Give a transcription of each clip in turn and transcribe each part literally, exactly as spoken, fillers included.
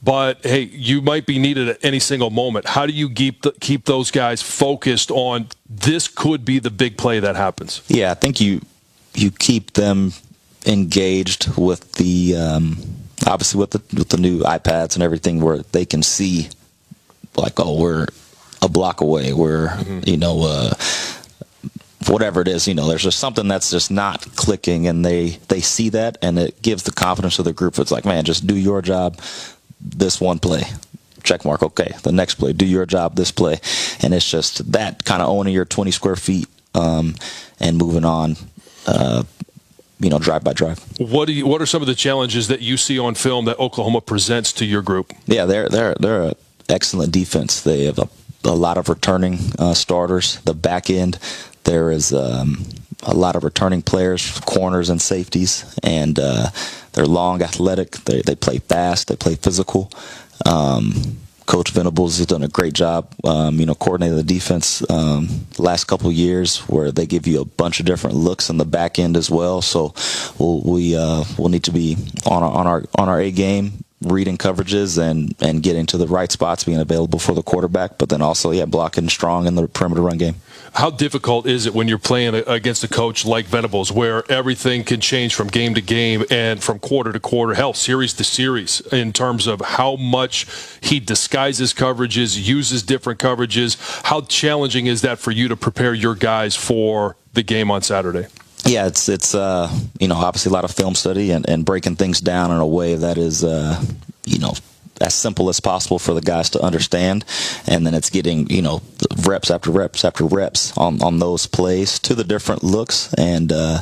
but, hey, you might be needed at any single moment. How do you keep the, keep those guys focused on this could be the big play that happens? Yeah, I think you you keep them engaged with the um, obviously with the with the new iPads and everything, where they can see like, oh, we're a block away, we're mm-hmm. you know uh, whatever it is, you know, there's just something that's just not clicking, and they they see that, and it gives the confidence to the group. It's like, man, just do your job this one play. Check mark. Okay, the next play, do your job this play, and it's just that kind of owning your twenty square feet um, and moving on. Uh, you know, drive by drive. What do you, what are some of the challenges that you see on film that Oklahoma presents to your group? Yeah, they're they're they're an excellent defense. They have a, a lot of returning uh, starters. The back end, there is um, a lot of returning players, corners and safeties, and uh, they're long, athletic. They they play fast. They play physical. Um, Coach Venables has done a great job, um, you know, coordinating the defense um, the last couple of years, where they give you a bunch of different looks in the back end as well. So we'll, we uh, we'll need to be on our on our on our A game, reading coverages and and getting to the right spots, being available for the quarterback, but then also yeah, blocking strong in the perimeter run game. How difficult is it when you're playing against a coach like Venables, where everything can change from game to game and from quarter to quarter, hell, series to series, in terms of how much he disguises coverages, uses different coverages? How challenging is that for you to prepare your guys for the game on Saturday? Yeah, it's it's uh, you know, obviously a lot of film study and, and breaking things down in a way that is uh, you know, as simple as possible for the guys to understand, and then it's getting, you know, reps after reps after reps on, on those plays to the different looks, and uh,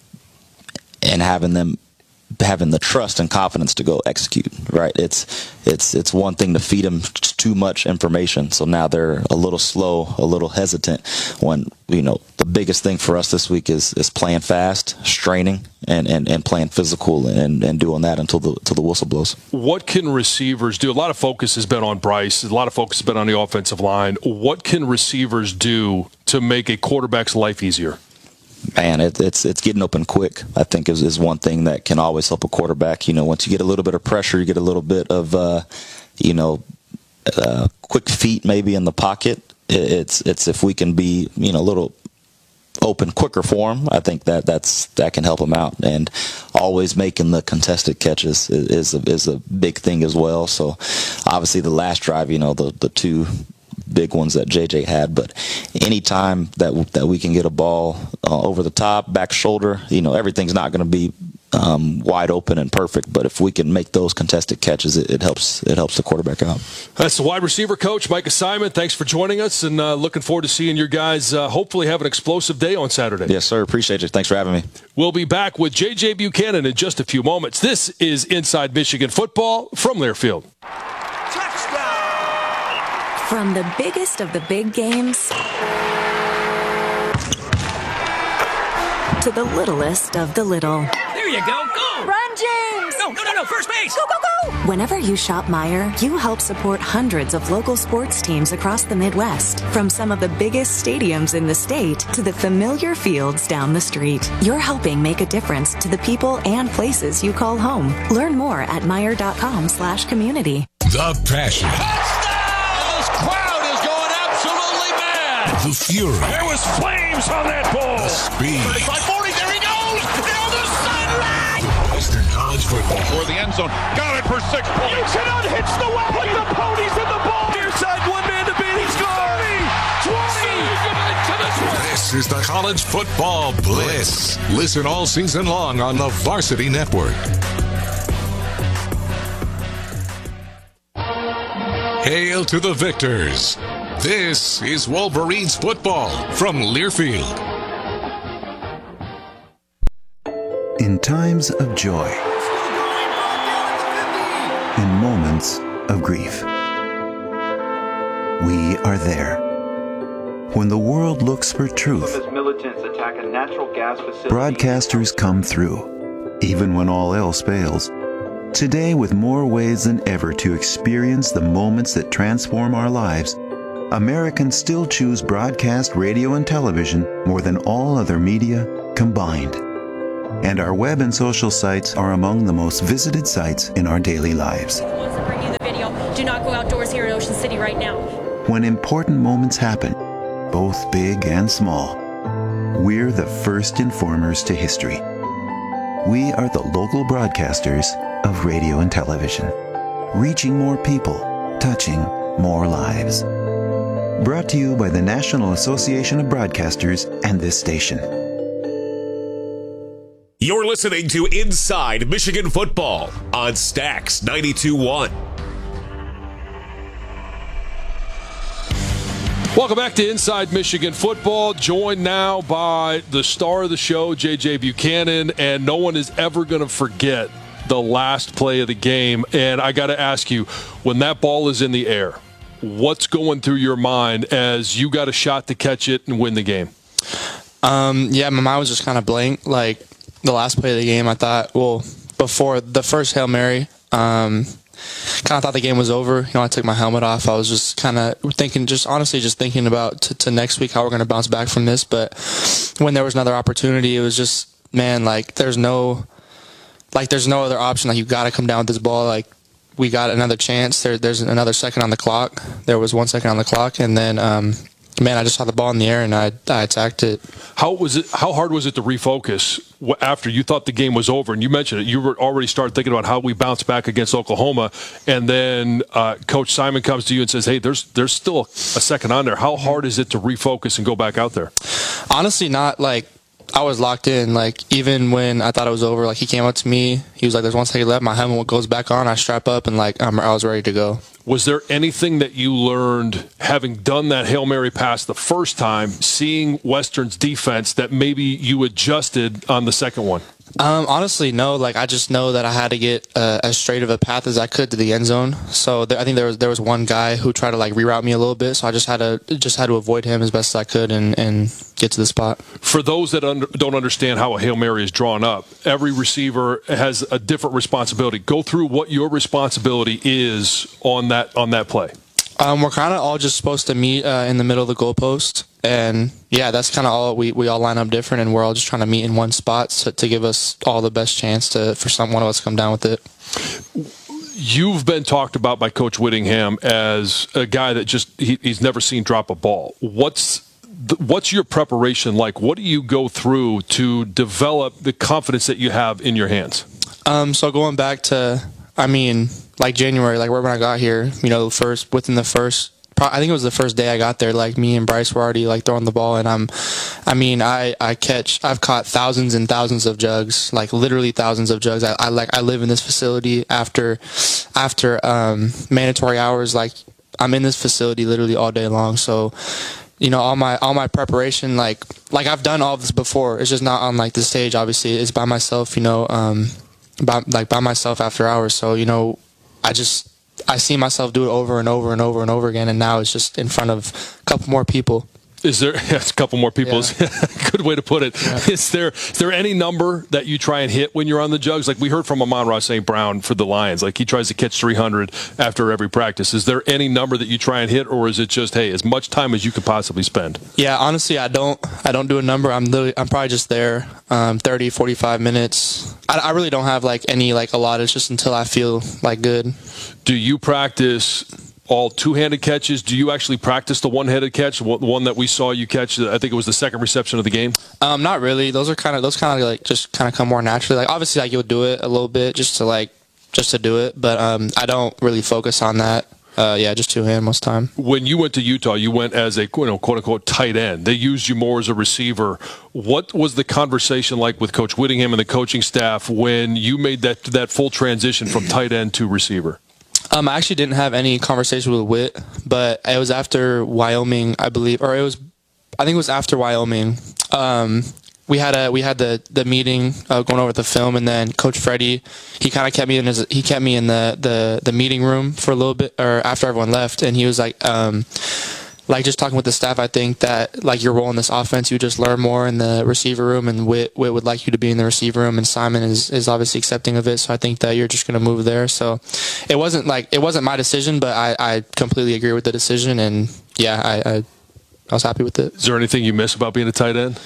and having them having the trust and confidence to go execute. Right? It's it's it's one thing to feed them too much information, so now they're a little slow, a little hesitant. When, you know, the biggest thing for us this week is is playing fast, straining, and, and, and playing physical, and, and doing that until the until the whistle blows. What can receivers do? A lot of focus has been on Bryce. A lot of focus has been on the offensive line. What can receivers do to make a quarterback's life easier? Man, it, it's it's getting open quick, I think, is, is one thing that can always help a quarterback. You know, once you get a little bit of pressure, you get a little bit of, uh, you know, uh, quick feet maybe in the pocket. It's it's if we can be, you know, a little open quicker for him, I think that that's that can help him out. And always making the contested catches is is a, is a big thing as well. So obviously the last drive, you know, the the two big ones that J J had, but anytime that that we can get a ball uh, over the top, back shoulder, you know, everything's not going to be um, wide open and perfect, but if we can make those contested catches, it, it helps it helps the quarterback out. That's the wide receiver coach, Micah Simon. Thanks for joining us, and uh, looking forward to seeing your guys uh, hopefully have an explosive day on Saturday. Yes, sir. Appreciate you. Thanks for having me. We'll be back with J J Buchanan in just a few moments. This is Inside Michigan Football from Learfield. From the biggest of the big games to the littlest of the little. There you go. Go! Run, James! No, no, no, no. First base! Go, go, go! Whenever you shop Meijer, you help support hundreds of local sports teams across the Midwest. From some of the biggest stadiums in the state to the familiar fields down the street. You're helping make a difference to the people and places you call home. Learn more at Meijer.com slash community. The passion. Crowd is going absolutely mad. The fury. There was flames on that ball. The speed. thirty-five forty, there he goes. Down the sideline. Western College Football. For the end zone. Got it for six points. You cannot hitch the wagon. Put the ponies in the ball. Near side, one man to beat. He's gone. thirty, twenty. This is the College Football Bliss. Listen all season long on the Varsity Network. Hail to the victors. This is Wolverines football from Learfield. In times of joy, in moments of grief, we are there. When the world looks for truth, broadcasters come through, even when all else fails. Today, with more ways than ever to experience the moments that transform our lives, Americans still choose broadcast radio and television more than all other media combined. And our web and social sites are among the most visited sites in our daily lives. know, do not go outdoors here in Ocean City right now. When important moments happen, both big and small, we're the first informers to history. We are the local broadcasters of radio and television, reaching more people, touching more lives. Brought to you by the National Association of Broadcasters and this station. You're listening to Inside Michigan Football on Stax ninety-two point one. Welcome back to Inside Michigan Football, joined now by the star of the show, J J Buchanan, and no one is ever going to forget the last play of the game. And I got to ask you, when that ball is in the air, what's going through your mind as you got a shot to catch it and win the game? Um, yeah, my mind was just kind of blank. Like, the last play of the game, I thought, well, before the first Hail Mary, um, kind of thought the game was over. You know, I took my helmet off. I was just kind of thinking, just honestly, just thinking about to, to next week how we're going to bounce back from this. But when there was another opportunity, it was just, man, like there's no, like there's no other option. Like you got to come down with this ball. Like we got another chance. There, there's another second on the clock. There was one second on the clock, and then, um, man, I just saw the ball in the air and I, I attacked it. How was it? How hard was it to refocus after you thought the game was over? And you mentioned it. You were already started thinking about how we bounce back against Oklahoma, and then uh, Coach Simon comes to you and says, "Hey, there's there's still a second on there." How hard is it to refocus and go back out there? Honestly, not like I was locked in. Like even when I thought it was over, like he came up to me. He was like, "There's one second left." My helmet goes back on. I strap up and like I'm, I was ready to go. Was there anything that you learned having done that Hail Mary pass the first time, seeing Western's defense, that maybe you adjusted on the second one? Um, honestly, no. Like I just know that I had to get uh, as straight of a path as I could to the end zone. So there, I think there was there was one guy who tried to like reroute me a little bit. So I just had to just had to avoid him as best as I could and, and get to the spot. For those that under, don't understand how a Hail Mary is drawn up, every receiver has a different responsibility. Go through what your responsibility is on that on that play. Um, we're kind of all just supposed to meet uh, in the middle of the goalpost. And, yeah, that's kind of all. We, we all line up different, and we're all just trying to meet in one spot to, to give us all the best chance to for some one of us to come down with it. You've been talked about by Coach Whittingham as a guy that just he, he's never seen drop a ball. What's what's your preparation like? What do you go through to develop the confidence that you have in your hands? Um, so going back to, I mean, like January, like right when I got here, you know, first within the first. I think it was the first day I got there, like me and Bryce were already like throwing the ball, and I'm, I mean, I, I catch, I've caught thousands and thousands of jugs, like literally thousands of jugs. I, I like, I live in this facility after, after, um, mandatory hours. Like I'm in this facility literally all day long. So, you know, all my, all my preparation, like, like I've done all this before. It's just not on like the stage. Obviously it's by myself, you know, um, by, like by myself after hours. So, you know, I just, I see myself do it over and over and over and over again, and now it's just in front of a couple more people. Is there yeah, a couple more people? Yeah. Good way to put it. Yeah. Is there is there any number that you try and hit when you're on the jugs? Like we heard from Amon-Ra Saint Brown for the Lions, like he tries to catch three hundred after every practice. Is there any number that you try and hit, or is it just hey, as much time as you could possibly spend? Yeah, honestly, I don't I don't do a number. I'm literally, I'm probably just there um, thirty, forty-five minutes. I, I really don't have like any like a lot. It's just until I feel like good. Do you practice all two-handed catches? Do you actually practice the one-handed catch, the one that we saw you catch? I think it was the second reception of the game. Um, not really. Those are kind of those kind of like just kind of come more naturally. Like obviously, like you'll do it a little bit just to like just to do it, but um, I don't really focus on that. Uh, yeah, just two-hand most time. When you went to Utah, you went as a you know, quote-unquote tight end. They used you more as a receiver. What was the conversation like with Coach Whittingham and the coaching staff when you made that that full transition from tight end to receiver? Um, I actually didn't have any conversation with Whit, but it was after Wyoming, I believe, or it was, I think it was after Wyoming. Um, we had a we had the the meeting uh, going over the film, and then Coach Freddie, he kind of kept me in his he kept me in the, the the meeting room for a little bit, or after everyone left, and he was like, um, like just talking with the staff. I think that like your role in this offense, you just learn more in the receiver room, and Whit, Whit would like you to be in the receiver room, and Simon is, is obviously accepting of it. So I think that you're just going to move there. So it wasn't like it wasn't my decision, but I, I completely agree with the decision, and yeah, I, I I was happy with it. Is there anything you miss about being a tight end?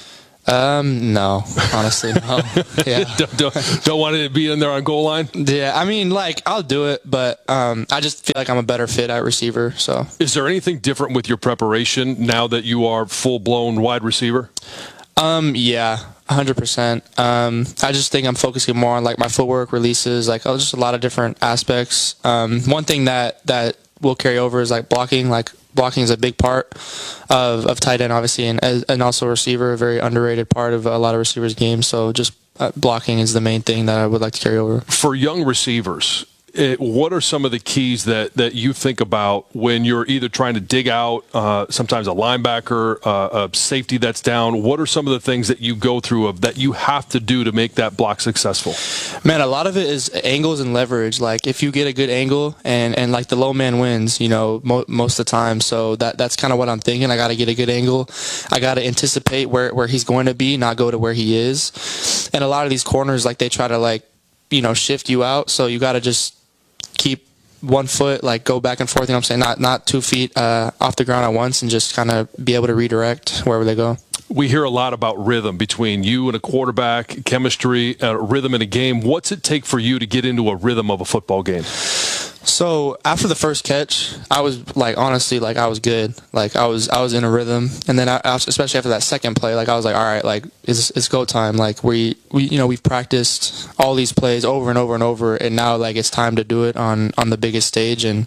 Um, no, honestly, no. Yeah. don't, don't, don't want to be in there on goal line? Yeah, I mean, like, I'll do it, but um, I just feel like I'm a better fit at receiver. So, is there anything different with your preparation now that you are full-blown wide receiver? Um, yeah, one hundred percent. Um, I just think I'm focusing more on, like, my footwork, releases, like, oh, just a lot of different aspects. Um, one thing that, that will carry over is, like, blocking, like, blocking is a big part of, of tight end, obviously, and and also receiver, a very underrated part of a lot of receivers' games. So just uh, blocking is the main thing that I would like to carry over. For young receivers, it, what are some of the keys that, that you think about when you're either trying to dig out uh, sometimes a linebacker, uh, a safety that's down? What are some of the things that you go through of that you have to do to make that block successful? Man, a lot of it is angles and leverage. Like, if you get a good angle and, and like the low man wins, you know, mo- most of the time. So that that's kind of what I'm thinking. I got to get a good angle. I got to anticipate where, where he's going to be, not go to where he is. And a lot of these corners, like, they try to, like, you know, shift you out. So you got to just keep one foot, like, go back and forth, you know what I'm saying? Not not two feet uh, off the ground at once, and just kind of be able to redirect wherever they go. We hear a lot about rhythm between you and a quarterback, chemistry, uh, rhythm in a game. What's it take for you to get into a rhythm of a football game? So after the first catch, I was like, honestly, like, I was good. Like, I was I was in a rhythm, and then I, especially after that second play, like, I was like, all right, like, it's it's go time. Like, we we you know we've practiced all these plays over and over and over, and now, like, it's time to do it on on the biggest stage. And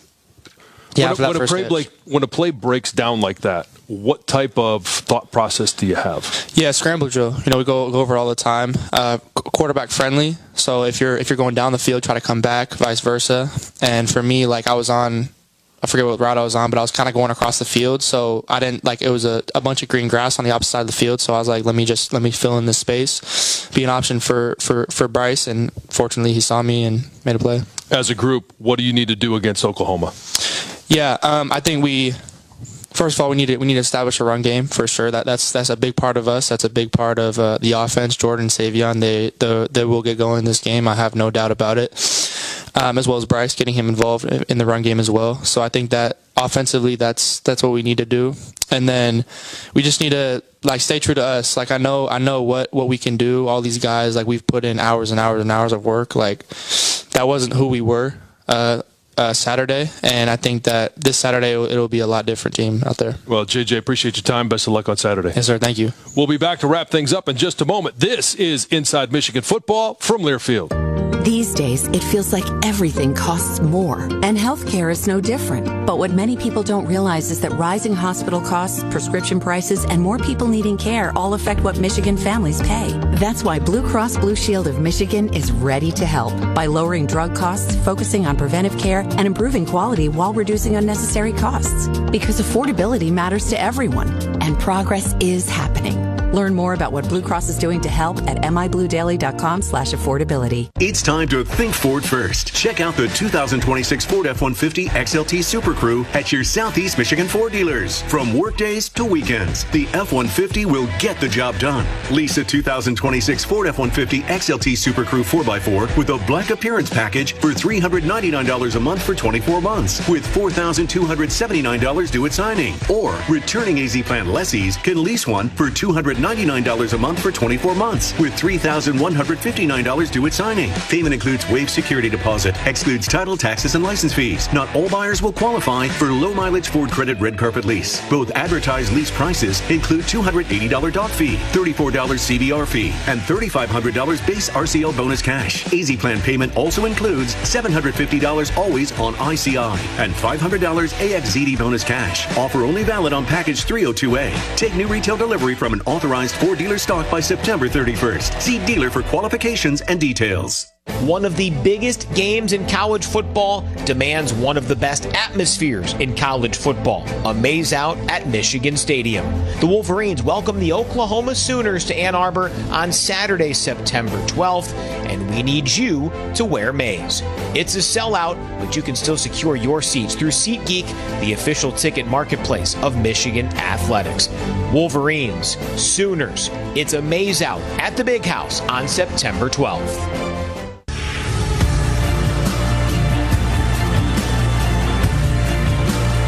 yeah, when, a, when, a play, like, when a play breaks down like that, what type of thought process do you have? Yeah, scramble drill. You know, we go, go over all the time. Uh, quarterback friendly. So if you're if you're going down the field, try to come back, vice versa. And for me, like, I was on, I forget what route I was on, but I was kind of going across the field. So I didn't, like, it was a, a bunch of green grass on the opposite side of the field. So I was like, let me just, let me fill in this space, be an option for, for, for Bryce. And fortunately, he saw me and made a play. As a group, what do you need to do against Oklahoma? Yeah, um, I think we, first of all, we need to we need to establish a run game for sure. That that's that's a big part of us. That's a big part of uh, the offense. Jordan, Savion, they they they will get going in this game. I have no doubt about it. Um, as well as Bryce, getting him involved in the run game as well. So I think that offensively, that's that's what we need to do. And then we just need to, like, stay true to us. Like, I know I know what what we can do. All these guys, like, we've put in hours and hours and hours of work. Like, that wasn't who we were. Uh, Uh, Saturday, and I think that this Saturday it'll, it'll be a lot different team out there. Well, J J, appreciate your time. Best of luck on Saturday. Yes, sir. Thank you. We'll be back to wrap things up in just a moment. This is Inside Michigan Football from Learfield. These days, it feels like everything costs more, and healthcare is no different. But what many people don't realize is that rising hospital costs, prescription prices, and more people needing care all affect what Michigan families pay. That's why Blue Cross Blue Shield of Michigan is ready to help by lowering drug costs, focusing on preventive care, and improving quality while reducing unnecessary costs. Because affordability matters to everyone, and progress is happening. Learn more about what Blue Cross is doing to help at mibluedaily.com slash affordability. It's time to think Ford first. Check out the two thousand twenty-six Ford F one fifty X L T Super Crew at your Southeast Michigan Ford dealers. From workdays to weekends, the F one fifty will get the job done. Lease a two thousand twenty-six Ford F one fifty X L T Super Crew four by four with a black appearance package for three hundred ninety-nine dollars a month for twenty-four months with four thousand two hundred seventy-nine dollars due at signing. Or returning A Z Plan lessees can lease one for two hundred ninety-nine dollars a month for twenty-four months with three thousand one hundred fifty-nine dollars due at signing. Payment includes waived security deposit, excludes title, taxes, and license fees. Not all buyers will qualify for low mileage Ford Credit Red Carpet Lease. Both advertised lease prices include two hundred eighty dollars dock fee, thirty-four dollars C B R fee, and three thousand five hundred dollars base R C L bonus cash. A Z Plan payment also includes seven hundred fifty dollars always on I C I and five hundred dollars A X Z D bonus cash. Offer only valid on package three oh two A. Take new retail delivery from an authorized Ford dealer stock by September thirty-first. See dealer for qualifications and details. One of the biggest games in college football demands one of the best atmospheres in college football. A Maize Out at Michigan Stadium. The Wolverines welcome the Oklahoma Sooners to Ann Arbor on Saturday, September twelfth, and we need you to wear maize. It's a sellout, but you can still secure your seats through SeatGeek, the official ticket marketplace of Michigan Athletics. Wolverines, Sooners, it's a Maize Out at the Big House on September twelfth.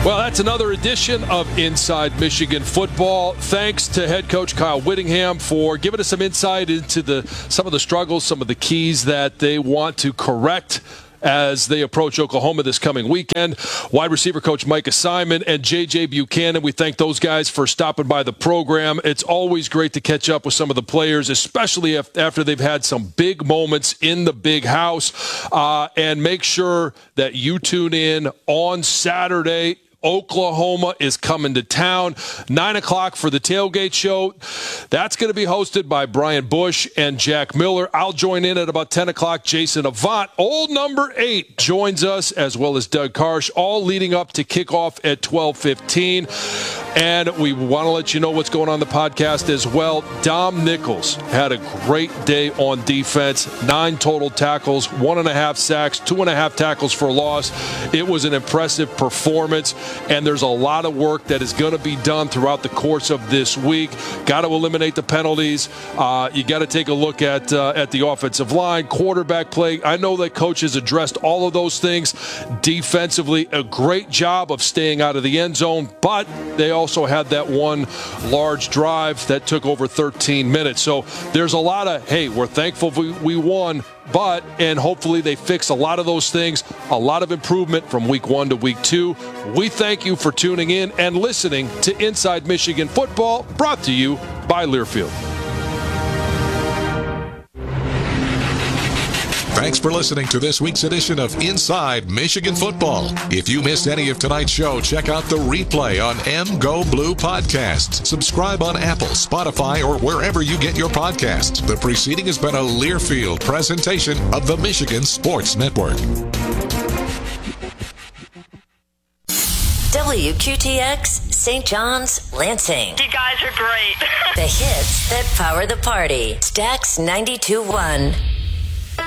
Well, that's another edition of Inside Michigan Football. Thanks to head coach Kyle Whittingham for giving us some insight into the some of the struggles, some of the keys that they want to correct as they approach Oklahoma this coming weekend. Wide receiver coach Micah Simon and J J Buchanan, we thank those guys for stopping by the program. It's always great to catch up with some of the players, especially if, after they've had some big moments in the big house. Uh, and make sure that you tune in on Saturday. Oklahoma is coming to town. nine o'clock for the tailgate show. That's going to be hosted by Brian Bush and Jack Miller. I'll join in at about ten o'clock. Jason Avant, old number eight, joins us, as well as Doug Karsh, all leading up to kickoff at twelve fifteen. And we want to let you know what's going on in the podcast as well. Dom Nichols had a great day on defense. Nine total tackles, one and a half sacks, two and a half tackles for loss. It was an impressive performance. And there's a lot of work that is going to be done throughout the course of this week. Got to eliminate the penalties. Uh, you got to take a look at uh, at the offensive line, quarterback play. I know that coach has addressed all of those things. Defensively, a great job of staying out of the end zone, but they also had that one large drive that took over thirteen minutes. So there's a lot of, hey, we're thankful we, we won, but, and hopefully they fix a lot of those things, a lot of improvement from week one to week two. We thank you for tuning in and listening to Inside Michigan Football, brought to you by Learfield. Thanks for listening to this week's edition of Inside Michigan Football. If you missed any of tonight's show, check out the replay on M Go Blue Podcasts. Subscribe on Apple, Spotify, or wherever you get your podcasts. The preceding has been a Learfield presentation of the Michigan Sports Network. W Q T X, Saint John's, Lansing. You guys are great. The hits that power the party. Stax ninety-two point one.